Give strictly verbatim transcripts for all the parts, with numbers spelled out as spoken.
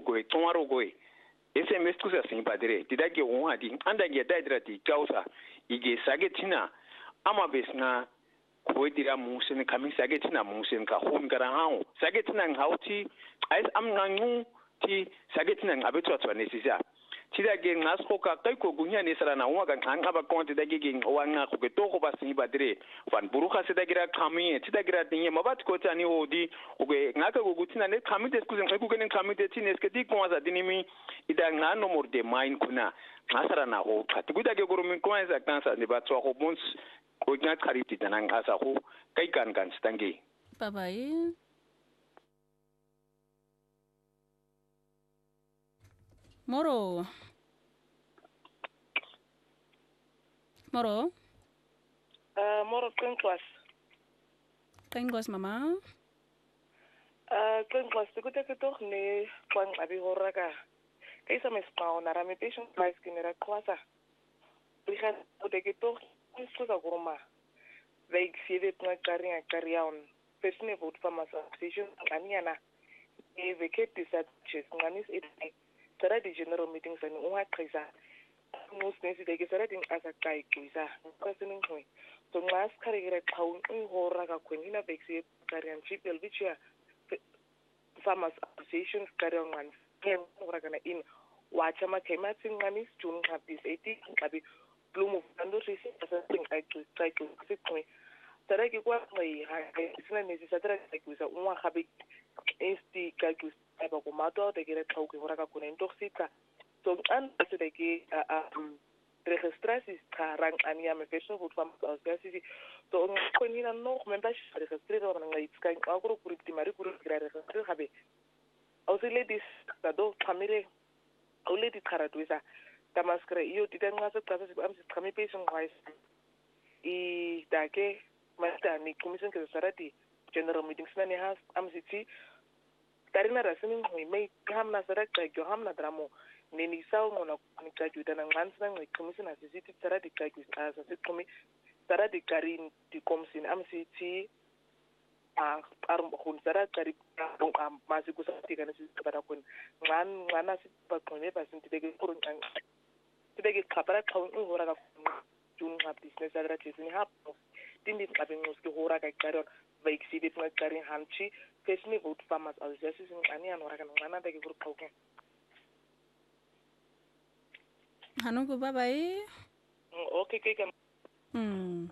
go tomorrow go S M S kusa sin padre tidage won di anda ge daidra di kausa ige sagetina ama besna ko dira musin kamin sagetina musin ka hon garan hawo sagetina hauti ais am nangu ti sagetina abeto to ne sisa tidage ngasko ka kai ko gunya ne sara na wa kan kan aba konti dage ge wanga ko to ko basin padre fan buruka sidagira kami tidagira dinye mabat ko tani odi ko ngaka go gutina ne kami de skuzen ko genen kami de tines ke di ko za dinimi ida ngano morde main kuna ngasara na ho kati gudage goro min ko za kansa ne ba to ko bons ko ngat kariti tanan asa ko kai kan kan stange bye bye. Moro Moro Uh, moro kwenkwas. Kwenkwas mama. Uh, kwenkwas tikute kitoh ni kwang abi horaka. Kaisa mespaw na rami patient price kinera kwasa. Lihat udah kitoh suka kurma. Baik siapa pun cari karyawan. Pesne vote farmers association kaniana. E veket disatches nganis itu. Tara di general meeting sani unga krisa. Most nesi degi sara ding asa kai kuisa. Kwasining koi. So mas karigere kaun un horaka kwenina beksi karyan chip elvichia farmers association karyan man kem horaka in wachama kematin nganis jun ngabis eighty ngabi plumu ando risi asa ding ai tu try to fix me. Tara ki kwa ngai ha sina nesi satara kai kuisa unwa khabi esti kai kuisa aba kumato degere kau ki horaka kunen toxika. So an asideki um registraties karang ania me fashion food farm association so konina no membership registrate wana ngai tskai akuru kuriti mari kuru kira registrate habe also ladies tado kamire au ladies karatwisa tamaskre iyo titanga sa tsasa am kami patient wise I dake masta ni commission ke sarati general meetings na ni has am siti tarina rasini ngoi mai hamna sarata yo hamna dramo nini saw ngona ni graduate na ngansna ngi commission assisiti tsara di graduate as a komi tsara di karin di komsin am city a arum khun tsara kari am masi ku sati kana si bara kun ngan ngana si ba kone ba sinti dege kurun an tidege kapara kaun u hora ka jun ha business adra chesini ha tindi kabin muski hora ka karon vaik si dit na karin hanchi pesni vote farmers association ani anora kana ngana dege kur kauke Hanuko bye bye. Okay, okay. Hmm.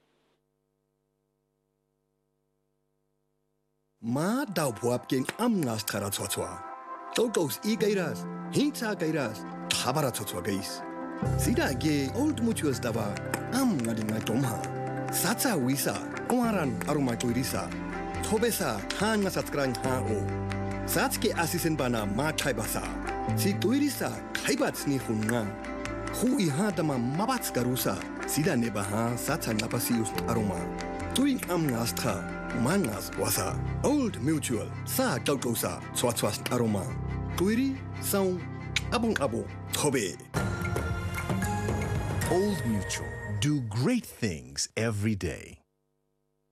Ma dau puap king am ngas khara chwa. Totos I gairas, hincha gairas, thabara chwa gais. Sida ge old mutuals dava am ngadinga tomha. Satsa wisa, kuaran aruma koirisa. Thobesa hanga satkrang ha o. Satske asisen bana ma thaibasa. Si koirisa khaibats ni hunna. Hu iha dama mabats garusa sida nebaha satsa napasius aroma tuing amngas tha mangas wasa old mutual sa kaukosa swatwas aroma tuiri saung abung abo thobe. Old Mutual, do great things every day.